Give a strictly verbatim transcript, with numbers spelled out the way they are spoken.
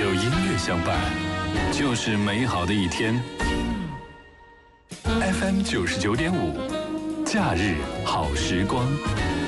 有音乐相伴，就是美好的一天。F M 九十九点五，假日好时光。